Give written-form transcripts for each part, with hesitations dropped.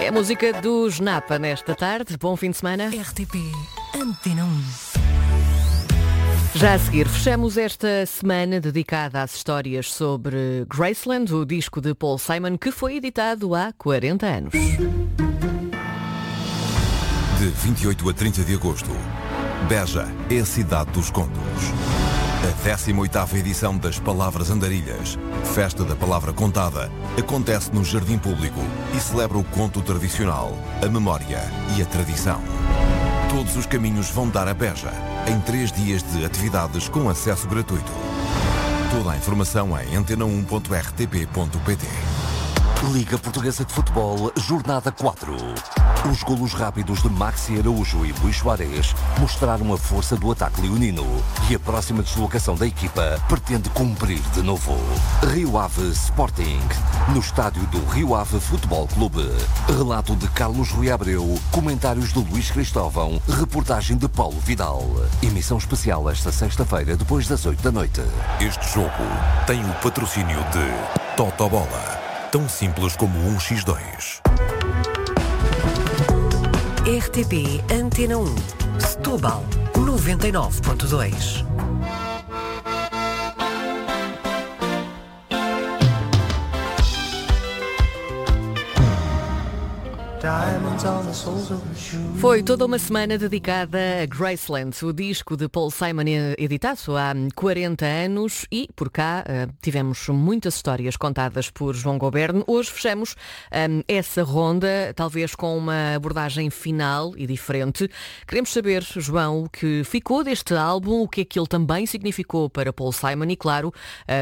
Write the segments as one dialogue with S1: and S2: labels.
S1: É a música dos Napa nesta tarde. Bom fim de semana.
S2: RTP Antena 1.
S1: Já a seguir, fechamos esta semana dedicada às histórias sobre Graceland, o disco de Paul Simon, que foi editado há 40 anos.
S3: De 28 a 30 de agosto, Beja é a cidade dos contos. A 18ª edição das Palavras Andarilhas, Festa da Palavra Contada, acontece no Jardim Público e celebra o conto tradicional, a memória e a tradição. Todos os caminhos vão dar a Beja, em 3 dias de atividades com acesso gratuito. Toda a informação em antena1.rtp.pt.
S4: Liga Portuguesa de Futebol, Jornada 4. Os golos rápidos de Maxi Araújo e Luís Soares mostraram a força do ataque leonino e a próxima deslocação da equipa pretende cumprir de novo. Rio Ave Sporting, no estádio do Rio Ave Futebol Clube. Relato de Carlos Rui Abreu, comentários de Luís Cristóvão, reportagem de Paulo Vidal. Emissão especial esta sexta-feira, depois das 8 da noite.
S3: Este jogo tem o patrocínio de Totobola, tão simples como 1x2.
S2: RTP Antena 1. Setúbal 99.2.
S1: Foi toda uma semana dedicada a Graceland, o disco de Paul Simon editado há 40 anos e por cá tivemos muitas histórias contadas por João Goberno. Hoje fechamos essa ronda, talvez com uma abordagem final e diferente. Queremos saber, João, o que ficou deste álbum, o que é que ele também significou para Paul Simon e, claro,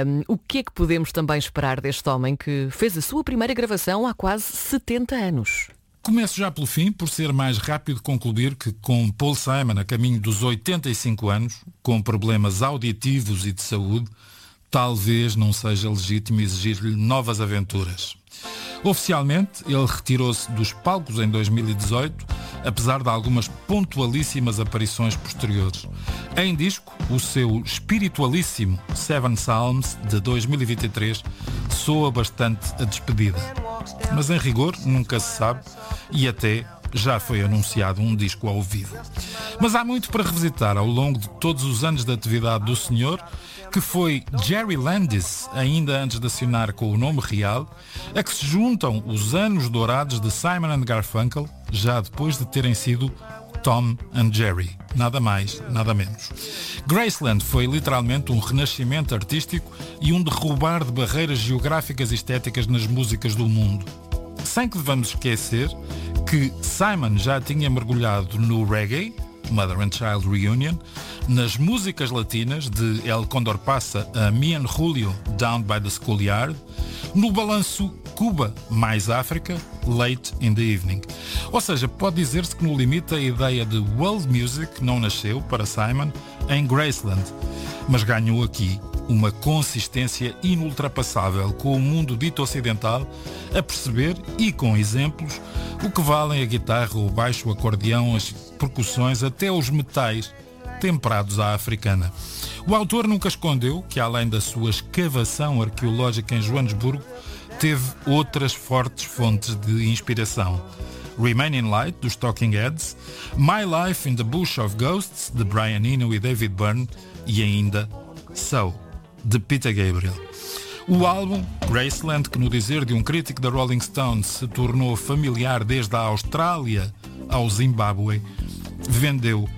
S1: o que é que podemos também esperar deste homem que fez a sua primeira gravação há quase 70 anos.
S5: Começo já pelo fim, por ser mais rápido concluir que com Paul Simon a caminho dos 85 anos, com problemas auditivos e de saúde, talvez não seja legítimo exigir-lhe novas aventuras. Oficialmente, ele retirou-se dos palcos em 2018, apesar de algumas pontualíssimas aparições posteriores. Em disco, o seu espiritualíssimo Seven Psalms, de 2023, soa bastante a despedida. Mas em rigor, nunca se sabe, e até já foi anunciado um disco ao vivo. Mas há muito para revisitar ao longo de todos os anos de atividade do senhor, que foi Jerry Landis, ainda antes de assinar com o nome real, a que se juntam os anos dourados de Simon and Garfunkel, já depois de terem sido Tom and Jerry. Nada mais, nada menos. Graceland foi literalmente um renascimento artístico e um derrubar de barreiras geográficas e estéticas nas músicas do mundo. Sem que devamos esquecer que Simon já tinha mergulhado no reggae, Mother and Child Reunion, nas músicas latinas de El Condor Passa a Me and Julio, Down by the Schoolyard, no balanço Cuba mais África, Late in the Evening. Ou seja, pode dizer-se que no limite a ideia de world music não nasceu para Simon em Graceland, mas ganhou aqui uma consistência inultrapassável com o mundo dito ocidental a perceber, e com exemplos, o que valem a guitarra, o baixo, o acordeão, as percussões, até os metais temperados à africana. O autor nunca escondeu que, além da sua escavação arqueológica em Joanesburgo, teve outras fortes fontes de inspiração. Remain in Light, dos Talking Heads, My Life in the Bush of Ghosts, de Brian Eno e David Byrne, e ainda So, de Peter Gabriel. O álbum Graceland, que no dizer de um crítico da Rolling Stone se tornou familiar desde a Austrália ao Zimbábue, vendeu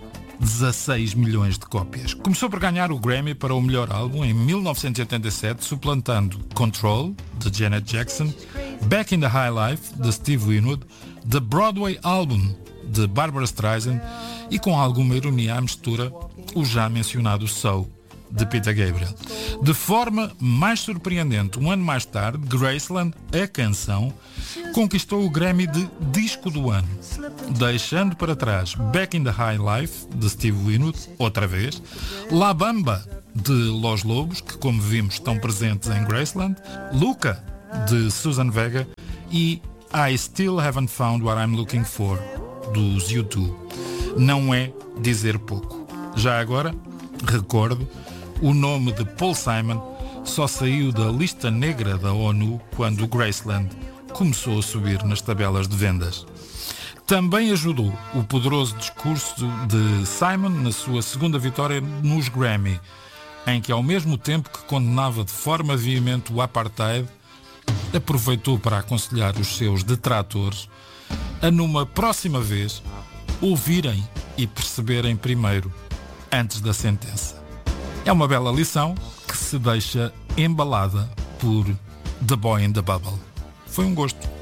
S5: 16 milhões de cópias. Começou por ganhar o Grammy para o melhor álbum em 1987, suplantando Control, de Janet Jackson, Back in the High Life, de Steve Winwood, The Broadway Album, de Barbra Streisand, e com alguma ironia à mistura, o já mencionado So, de Peter Gabriel. De forma mais surpreendente, um ano mais tarde, Graceland, a canção, conquistou o Grammy de Disco do Ano, deixando para trás Back in the High Life, de Steve Winwood, outra vez, La Bamba, de Los Lobos, que como vimos estão presentes em Graceland, Luca, de Suzanne Vega, e I Still Haven't Found What I'm Looking For, dos U2. Não é dizer pouco. Já agora, recordo, o nome de Paul Simon só saiu da lista negra da ONU quando o Graceland começou a subir nas tabelas de vendas. Também ajudou o poderoso discurso de Simon na sua segunda vitória nos Grammy, em que, ao mesmo tempo que condenava de forma veemente o apartheid, aproveitou para aconselhar os seus detratores a, numa próxima vez, ouvirem e perceberem primeiro, antes da sentença. É uma bela lição que se deixa embalada por The Boy in the Bubble. Foi um gosto.